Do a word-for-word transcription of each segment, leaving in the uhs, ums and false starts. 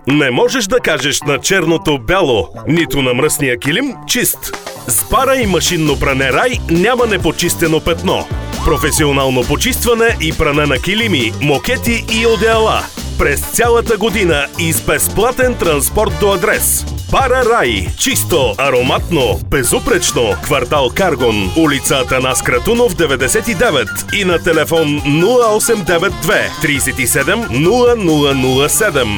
Не можеш да кажеш на черното бяло, нито на мръсния килим чист. С пара и машинно пране Рай няма непочистено петно. Професионално почистване и пране на килими, мокети и одеяла. През цялата година и с безплатен транспорт до адрес. Пара Рай. Чисто, ароматно, безупречно. Квартал Каргон. Улица Атанас Кратунов, деветдесет и девет. И на телефон нула осем девет две тридесет и седем нула нула нула седем.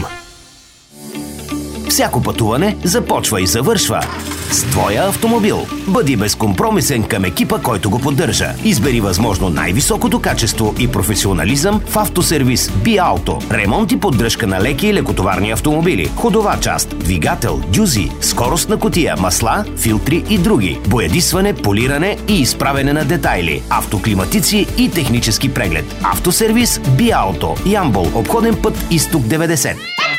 Всяко пътуване започва и завършва с твоя автомобил. Бъди безкомпромисен към екипа, който го поддържа. Избери възможно най-високото качество и професионализъм в автосервис BiAuto. Ремонт и поддръжка на леки и лекотоварни автомобили, ходова част, двигател, дюзи, скоростна кутия, масла, филтри и други. Боядисване, полиране и изправене на детайли. Автоклиматици и технически преглед. Автосервис BiAuto. Ямбол, обходен път Изток деветдесет.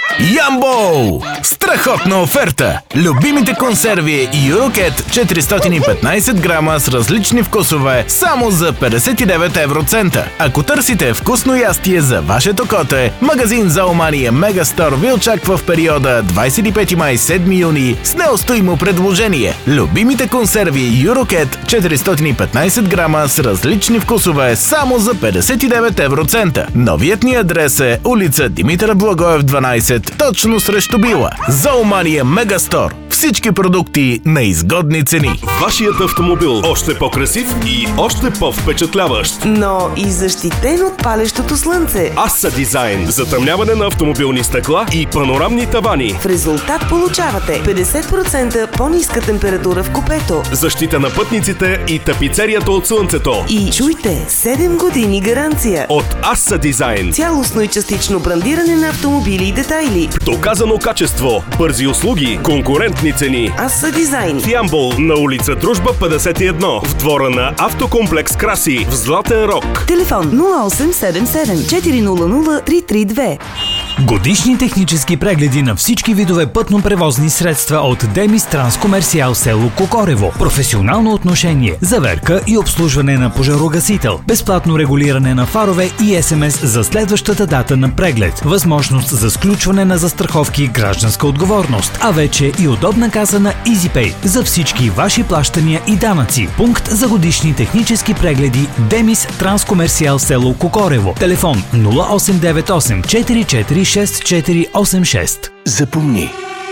Ямбол! Страхотна оферта! Любимите консерви Юрокет четиристотин и петнадесет грама с различни вкусове само за петдесет и девет евроцента. Ако търсите вкусно ястие за вашето коте, магазин Зоомания Мегастор ви очаква в периода двадесет и пети май – седми юни с неустоимо предложение. Любимите консерви Юрокет четиристотин и петнадесет грама с различни вкусове само за петдесет и девет евроцента. Новият ни адрес е улица Димитър Благоев дванадесет, точно срещу Била. Зоомания Мегастор. Всички продукти на изгодни цени. Вашият автомобил още по-красив и още по-впечатляващ. Но и защитен от палещото слънце. Аса Дизайн. Затъмняване на автомобилни стъкла и панорамни тавани. В резултат получавате петдесет процента по-ниска температура в купето. Защита на пътниците и тапицерията от слънцето. И чуйте, седем години гаранция. От Аса Дизайн. Цялостно и частично брандиране на автомобили и детайли. Доказано качество, бързи услуги, конкурентни цени. Аса Дизайн. В Ямбол, на улица Дружба петдесет и едно, в двора на Автокомплекс Краси, в Златен Рог. Телефон нула осем седем седем четири нула нула три три две. Годишни технически прегледи на всички видове пътно-превозни средства от Демис Транскомерсиал село Кокорево. Професионално отношение, заверка и обслужване на пожарогасител. Безплатно регулиране на фарове и ес ем ес за следващата дата на преглед. Възможност за сключване на застраховки и гражданска отговорност. А вече и удобна каса на EasyPay за всички ваши плащания и данъци. Пункт за годишни технически прегледи Демис Транскомерсиал село Кокорево. Телефон нула осем девет осем четири четири шест четири осем шест. Запомни,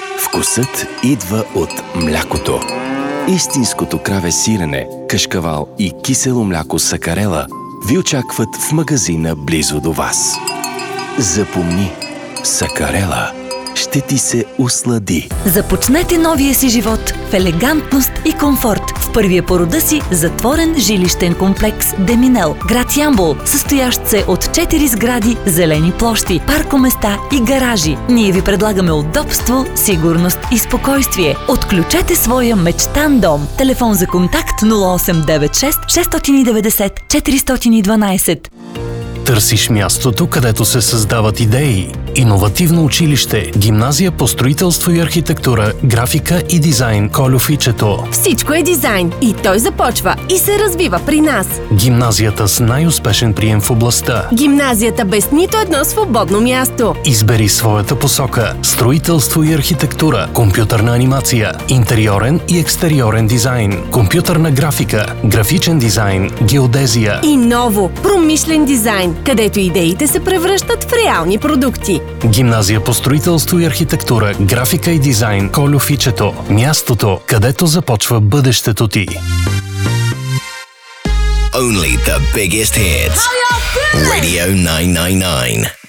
вкусът идва от млякото. Истинското краве сирене, кашкавал и кисело мляко Сакарела ви очакват в магазина близо до вас. Запомни, Сакарела ще ти се услади. Започнете новия си живот в елегантност и комфорт в първия по рода си затворен жилищен комплекс Деминел, град Ямбол, състоящ се от четири сгради, зелени площи, паркоместа и гаражи. Ние ви предлагаме удобство, сигурност и спокойствие. Отключете своя мечтан дом. Телефон за контакт нула осем девет шест шест девет нула четири едно две. Търсиш мястото, където се създават идеи. Иновативно училище, гимназия по строителство и архитектура, графика и дизайн Кольо Фичето. Всичко е дизайн и той започва и се развива при нас. Гимназията с най-успешен прием в областта. Гимназията без нито едно свободно място. Избери своята посока. Строителство и архитектура, компютърна анимация, интериорен и екстериорен дизайн, компютърна графика, графичен дизайн, геодезия. И ново, промишлен дизайн, където идеите се превръщат в реални продукти. Гимназия по строителство и архитектура, графика и дизайн Кольо Фичето. Мястото, където започва бъдещето ти. Only the biggest hits. Radio nine nine nine.